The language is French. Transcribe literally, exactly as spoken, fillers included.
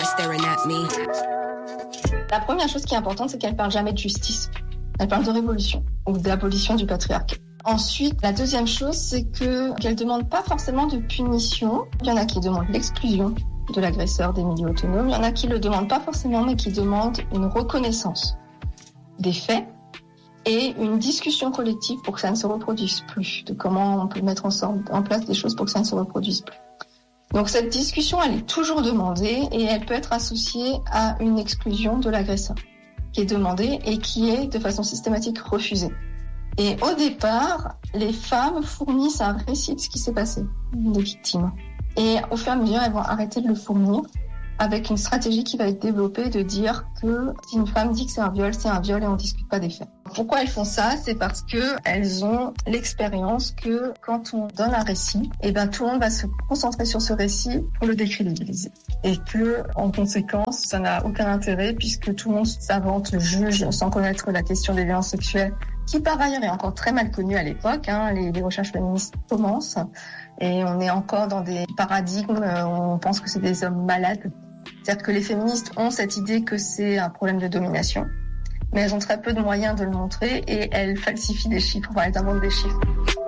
staring at me. La première chose qui est importante, c'est qu'elle parle jamais de justice. Elle parle de révolution ou d'abolition du patriarcat. Ensuite, la deuxième chose, c'est que qu'elle demande pas forcément de punition. Il y en a qui demandent l'exclusion de l'agresseur des milieux autonomes. Il y en a qui le demandent pas forcément, mais qui demandent une reconnaissance des faits et une discussion collective pour que ça ne se reproduise plus, de comment on peut mettre en, sorte, en place des choses pour que ça ne se reproduise plus. Donc cette discussion, elle est toujours demandée et elle peut être associée à une exclusion de l'agresseur qui est demandée et qui est de façon systématique refusée. Et au départ, les femmes fournissent un récit de ce qui s'est passé, des victimes. Et au fur et à mesure, elles vont arrêter de le fournir avec une stratégie qui va être développée de dire que si une femme dit que c'est un viol, c'est un viol et on ne discute pas des faits. Pourquoi elles font ça ? C'est parce qu'elles ont l'expérience que quand on donne un récit, eh ben, tout le monde va se concentrer sur ce récit pour le décrédibiliser. Et que, en conséquence, ça n'a aucun intérêt puisque tout le monde s'invente, juge sans connaître la question des violences sexuelles, qui par ailleurs est encore très mal connue à l'époque. Hein. Les, les recherches féministes commencent et on est encore dans des paradigmes où on pense que c'est des hommes malades. C'est-à-dire que les féministes ont cette idée que c'est un problème de domination, mais elles ont très peu de moyens de le montrer et elles falsifient des chiffres, enfin elles inventent des chiffres.